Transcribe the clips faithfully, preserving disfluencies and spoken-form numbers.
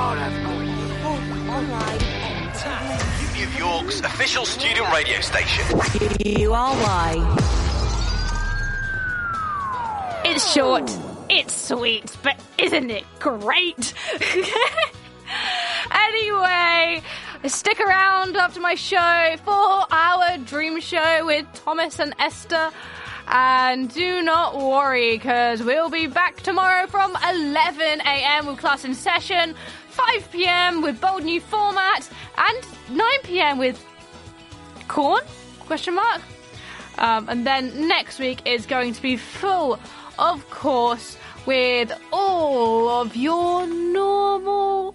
New York's official student radio station. U R Y. It's short, it's sweet, but isn't it great? Anyway, stick around after my show for our dream show with Thomas and Esther. And do not worry, because we'll be back tomorrow from eleven a.m. with class in session, five p.m. with bold new format, and nine p.m. with corn? Question mark. Um, and then next week is going to be full, of course, with all of your normal,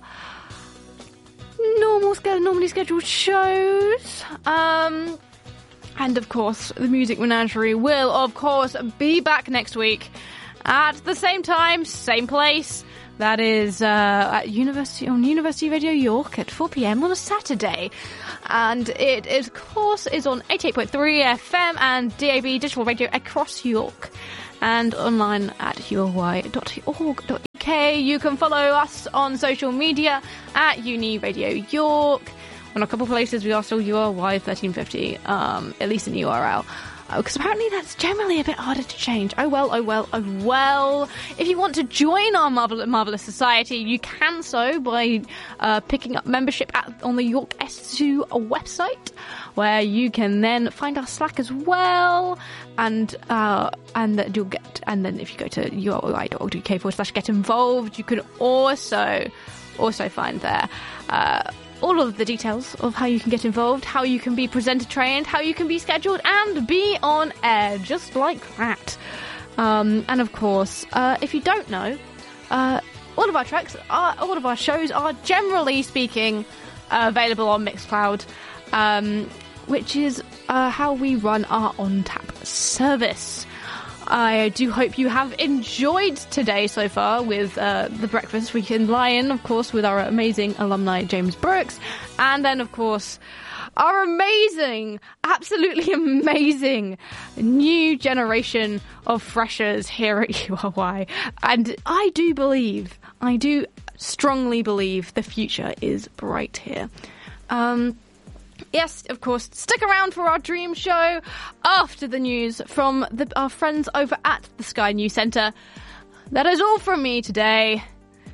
normal, normally scheduled shows. Um... And, of course, the Music Menagerie will, of course, be back next week at the same time, same place. That is uh, at University on University Radio York at four p.m. on a Saturday. And it, is, of course, is on eighty-eight point three F M and D A B digital radio across York. And online at u r y dot org dot u k. You can follow us on social media at Uni Radio York. On a couple places, we are still U R Y thirteen fifty, um, at least in U R L. Because uh, apparently that's generally a bit harder to change. Oh well, oh well, oh well. If you want to join our Marvel- Marvellous Society, you can so by uh, picking up membership at, on the York S two website, where you can then find our Slack as well. And uh, and you'll get, and then if you go to u r y dot org dot u k forward slash get involved, you can also, also find there, uh, all of the details of how you can get involved, how you can be presenter trained, how you can be scheduled and be on air, just like that. Um, and of course, uh, if you don't know, uh, all of our tracks, are, all of our shows are generally speaking uh, available on Mixcloud, um, which is uh, how we run our on-tap service. I do hope you have enjoyed today so far with uh, the breakfast. We can lie in, of course, with our amazing alumni, James Brooks. And then, of course, our amazing, absolutely amazing new generation of freshers here at U R Y. And I do believe, I do strongly believe the future is bright here. Um... Yes, of course, stick around for our dream show after the news from the, our friends over at the Sky News Centre. That is all from me today.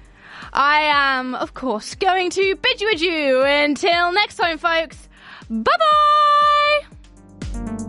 I am, of course, going to bid you adieu until next time, folks. Bye-bye!